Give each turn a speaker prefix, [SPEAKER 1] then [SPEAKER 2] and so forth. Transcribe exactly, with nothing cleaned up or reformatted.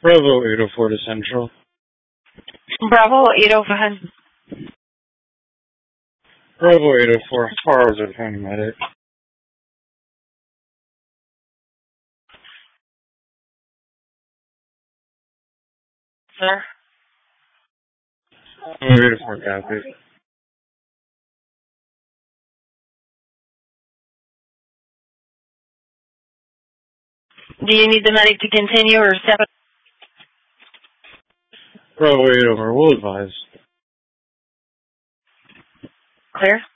[SPEAKER 1] Bravo eight oh four to Central.
[SPEAKER 2] Bravo eight oh five.
[SPEAKER 1] Bravo eight oh four, four hours of paramedic.
[SPEAKER 2] Sir?
[SPEAKER 1] Bravo eight oh four, copy.
[SPEAKER 2] Do you need the medic to continue or step up?
[SPEAKER 1] Bravo eight oh four, we'll advise.
[SPEAKER 2] Clear?